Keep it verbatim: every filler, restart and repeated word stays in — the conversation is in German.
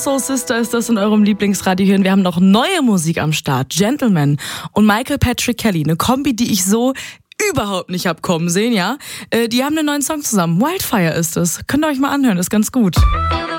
Soul Sister ist das in eurem Lieblingsradio hier. Wir haben noch neue Musik am Start. Gentleman und Michael Patrick Kelly. Eine Kombi, die ich so überhaupt nicht hab kommen sehen, ja. Äh, die haben einen neuen Song zusammen. Wildfire ist es. Könnt ihr euch mal anhören, ist ganz gut.